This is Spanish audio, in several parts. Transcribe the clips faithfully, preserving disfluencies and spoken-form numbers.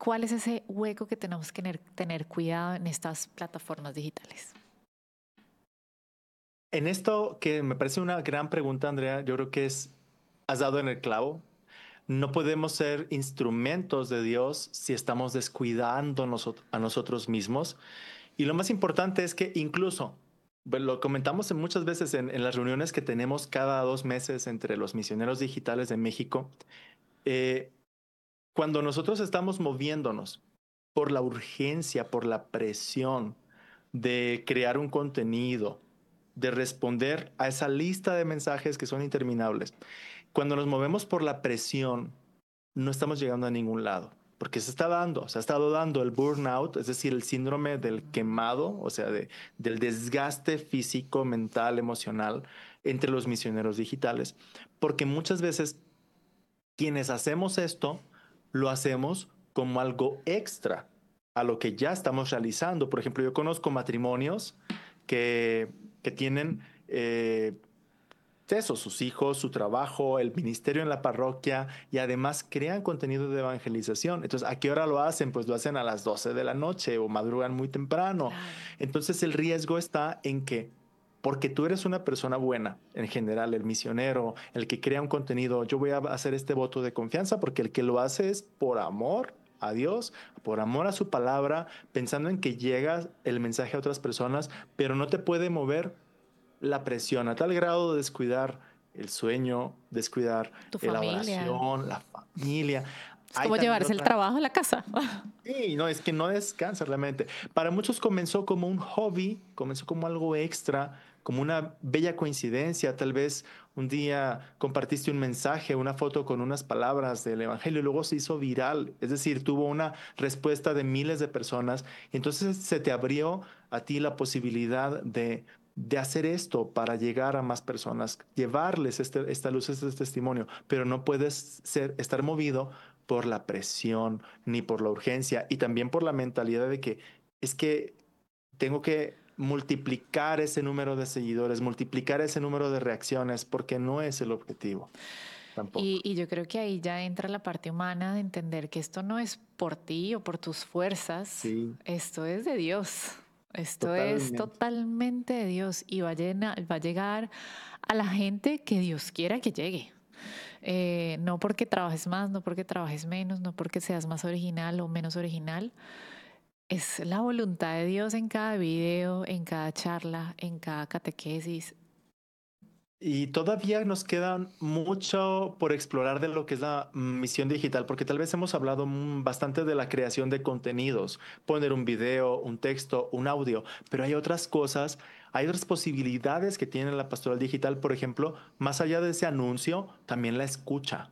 ¿cuál es ese hueco que tenemos que tener, tener cuidado en estas plataformas digitales? En esto que me parece una gran pregunta, Andrea, yo creo que es, has dado en el clavo. No podemos ser instrumentos de Dios si estamos descuidando nosot- a nosotros mismos. Y lo más importante es que incluso, bueno, lo comentamos en muchas veces en, en las reuniones que tenemos cada dos meses entre los misioneros digitales de México, eh, cuando nosotros estamos moviéndonos por la urgencia, por la presión de crear un contenido, de responder a esa lista de mensajes que son interminables, cuando nos movemos por la presión, no estamos llegando a ningún lado, porque se está dando, se ha estado dando el burnout, es decir, el síndrome del quemado, o sea, de, del desgaste físico, mental, emocional entre los misioneros digitales, porque muchas veces quienes hacemos esto, lo hacemos como algo extra a lo que ya estamos realizando. Por ejemplo, yo conozco matrimonios que, que tienen eh, eso, sus hijos, su trabajo, el ministerio en la parroquia y además crean contenido de evangelización. Entonces, ¿a qué hora lo hacen? Pues lo hacen a las doce de la noche o madrugan muy temprano. Claro. Entonces, el riesgo está en que, porque tú eres una persona buena, en general, el misionero, el que crea un contenido, yo voy a hacer este voto de confianza porque el que lo hace es por amor a Dios, por amor a su palabra, pensando en que llega el mensaje a otras personas, pero no te puede mover la presión a tal grado de descuidar el sueño, descuidar Tu la familia. oración, la familia. Es Hay como también llevarse el otra. trabajo a la casa. Sí, no, es que no descansa realmente. Para muchos comenzó como un hobby, comenzó como algo extra, como una bella coincidencia. Tal vez un día compartiste un mensaje, una foto con unas palabras del evangelio y luego se hizo viral. Es decir, tuvo una respuesta de miles de personas. Entonces se te abrió a ti la posibilidad de, de hacer esto para llegar a más personas, llevarles este, esta luz, este testimonio, pero no puedes ser, estar movido por la presión ni por la urgencia y también por la mentalidad de que es que tengo que multiplicar ese número de seguidores, multiplicar ese número de reacciones, porque no es el objetivo Y, tampoco. y yo creo que ahí ya entra la parte humana de entender que esto no es por ti o por tus fuerzas, Sí, esto es de Dios. Esto es totalmente. totalmente de Dios y va a, llena- va a llegar a la gente que Dios quiera que llegue. Eh, no porque trabajes más, no porque trabajes menos, no porque seas más original o menos original. Es la voluntad de Dios en cada video, en cada charla, en cada catequesis. Y todavía nos queda mucho por explorar de lo que es la misión digital, porque tal vez hemos hablado mm, bastante de la creación de contenidos, poner un video, un texto, un audio, pero hay otras cosas, hay otras posibilidades que tiene la pastoral digital, por ejemplo, más allá de ese anuncio, también la escucha.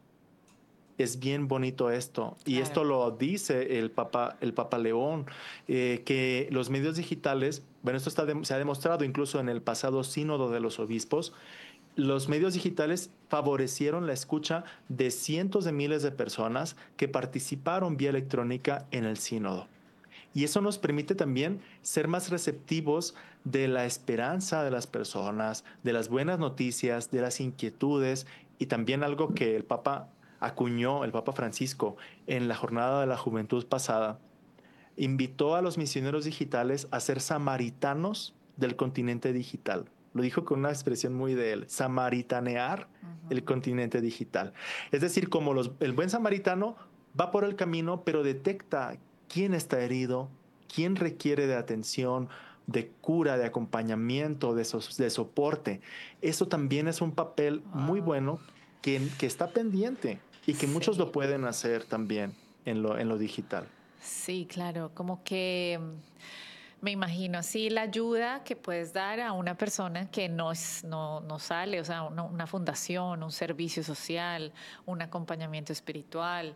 Es bien bonito esto, y Claro. esto lo dice el Papa, el Papa León, eh, que los medios digitales, bueno, esto está de- se ha demostrado incluso en el pasado sínodo de los obispos, los medios digitales favorecieron la escucha de cientos de miles de personas que participaron vía electrónica en el sínodo. Y eso nos permite también ser más receptivos de la esperanza de las personas, de las buenas noticias, de las inquietudes y también algo que el Papa acuñó, el Papa Francisco, en la jornada de la juventud pasada, invitó a los misioneros digitales a ser samaritanos del continente digital. Lo dijo con una expresión muy de él, samaritanear el Ujú. continente digital. Es decir, como los, el buen samaritano va por el camino, pero detecta quién está herido, quién requiere de atención, de cura, de acompañamiento, de, so, de soporte. Eso también es un papel muy Wow. bueno que, que está pendiente y que muchos Sí. lo pueden hacer también en lo, en lo digital. Sí, claro, como que mm, me imagino así la ayuda que puedes dar a una persona que no, es, no, no sale, o sea, una, una fundación, un servicio social, un acompañamiento espiritual.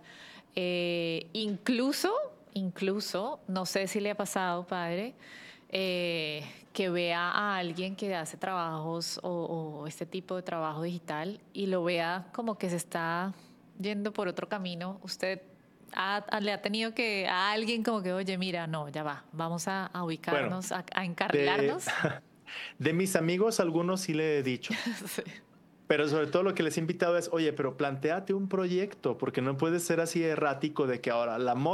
Eh, incluso, incluso, no sé si le ha pasado, padre, eh, que vea a alguien que hace trabajos o, o este tipo de trabajo digital y lo vea como que se está yendo por otro camino. Usted ha- ha- le ha tenido que a alguien como que, oye, mira, no, ya va, vamos a, a Bueno, ubicarnos, a, a de, encarrilarnos. de mis amigos, algunos sí le he dicho, Sí. pero sobre todo lo que les he invitado es, oye, pero planteate un proyecto, porque no puede ser así errático de que ahora la moda